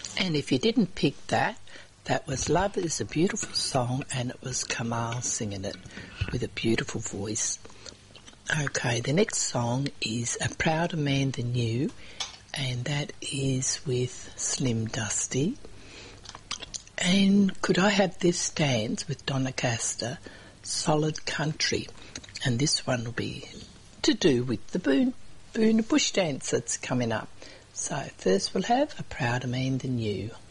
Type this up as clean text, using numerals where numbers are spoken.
And if you didn't pick that, that was Love is a Beautiful Song, and it was Kamal singing it with a beautiful voice. Okay, the next song is A Prouder Man Than You, and that is with Slim Dusty. And Could I Have This Dance with Donna Castor, Solid Country. And this one will be to do with the Boona Bush dance that's coming up. So first we'll have A Prouder Man Than You.